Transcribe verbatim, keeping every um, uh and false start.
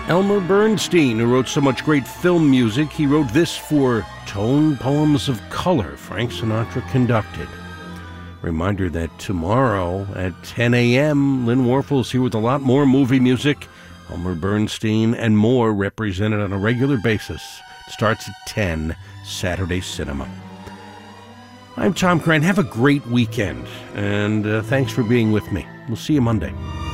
Elmer Bernstein, who wrote so much great film music, he wrote this for Tone Poems of Color, Frank Sinatra conducted. Reminder that tomorrow at ten a.m., Lynn Warfel's here with a lot more movie music. Elmer Bernstein and more represented on a regular basis. It starts at ten, Saturday Cinema. I'm Tom Cran. Have a great weekend, and uh, thanks for being with me. We'll see you Monday.